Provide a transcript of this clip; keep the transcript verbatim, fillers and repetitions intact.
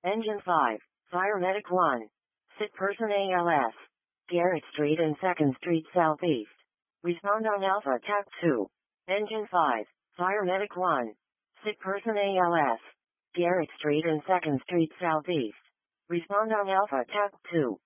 Engine five, Fire Medic one. Sick person A L S. Garrett Street and second Street Southeast. Respond on Alpha T A C two. Engine five, Fire Medic one. Sick person A L S. Garrett Street and second Street Southeast. Respond on Alpha T A C two.